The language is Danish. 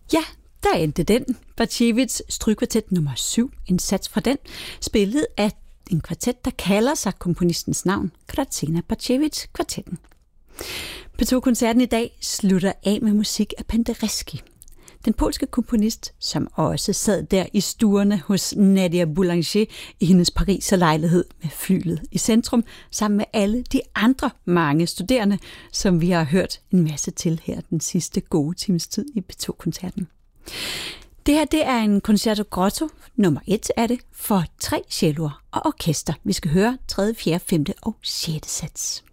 Ja, der endte den. Bacevich strygkvartet nummer 7, en sats fra den, spillet af en kvartet, der kalder sig komponistens navn, Katarzyna Bacevich-kvartetten. P2-koncerten i dag slutter af med musik af Penderecki. Den polske komponist, som også sad der i stuerne hos Nadia Boulanger i hendes Pariser lejlighed med flylet i centrum, sammen med alle de andre mange studerende, som vi har hørt en masse til her den sidste gode times tid i P2-koncerten. Det her, det er en concerto grotto, nummer 1 er det, for 3 celloer og orkester. Vi skal høre 3., 4., 5. og 6. sats.